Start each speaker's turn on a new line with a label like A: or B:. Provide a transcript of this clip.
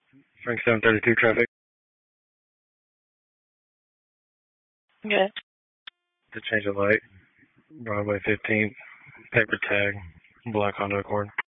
A: Frank 732 traffic.
B: Okay.
A: To change the light. Broadway 15. Paper tag. Black Honda Accord.